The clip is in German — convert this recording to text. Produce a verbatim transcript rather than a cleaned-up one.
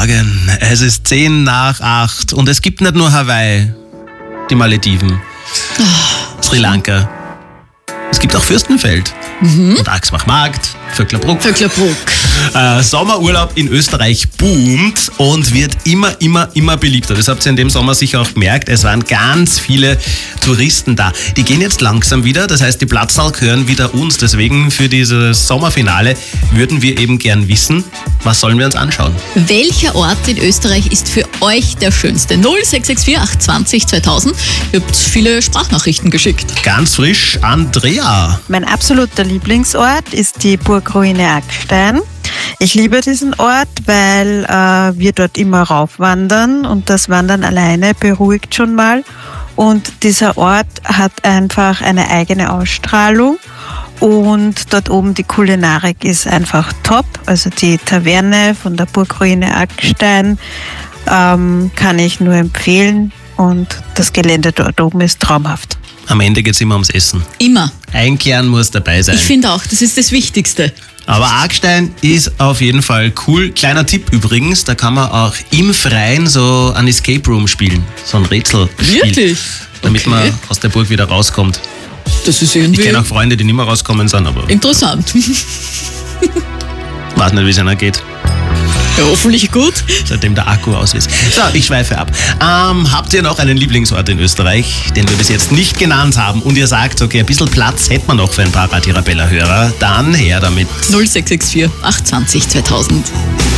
Morgen. Es ist zehn nach acht und es gibt nicht nur Hawaii, die Malediven, oh. Sri Lanka. Es gibt auch Fürstenfeld mhm. und Axmachmarkt, Vöcklerbruck. Vöcklerbruck. Äh, Sommerurlaub in Österreich boomt und wird immer, immer, immer beliebter. Das habt ihr in dem Sommer sicher auch gemerkt. Es waren ganz viele Touristen da. Die gehen jetzt langsam wieder. Das heißt, die Platzl gehören wieder uns. Deswegen für dieses Sommerfinale würden wir eben gern wissen, was sollen wir uns anschauen? Welcher Ort in Österreich ist für euch der schönste? null sechs sechs vier acht zwei null zweitausend. Ihr habt viele Sprachnachrichten geschickt. Ganz frisch, Andrea. Mein absoluter Lieblingsort ist die Burgruine Aggstein. Ich liebe diesen Ort, weil äh, wir dort immer raufwandern und das Wandern alleine beruhigt schon mal. Und dieser Ort hat einfach eine eigene Ausstrahlung und dort oben die Kulinarik ist einfach top. Also die Taverne von der Burgruine Aggstein ähm, kann ich nur empfehlen und das Gelände dort oben ist traumhaft. Am Ende geht es immer ums Essen. Immer. Einkehren muss dabei sein. Ich finde auch, das ist das Wichtigste. Aber Aggstein ist auf jeden Fall cool. Kleiner Tipp übrigens, da kann man auch im Freien so ein Escape Room spielen. So ein Rätselspiel. Wirklich? Damit Okay. man aus der Burg wieder rauskommt. Das ist irgendwie Ich kenne auch Freunde, die nicht mehr rauskommen sind, aber interessant. weiß nicht, wie es einer geht. Ja, hoffentlich gut. Seitdem der Akku aus ist. So, ich schweife ab. Ähm, habt ihr noch einen Lieblingsort in Österreich, den wir bis jetzt nicht genannt haben und ihr sagt, okay, ein bisschen Platz hätte man noch für ein paar Radio Arabella-Hörer, dann her damit. null sechs sechs vier acht zwei null zweitausend.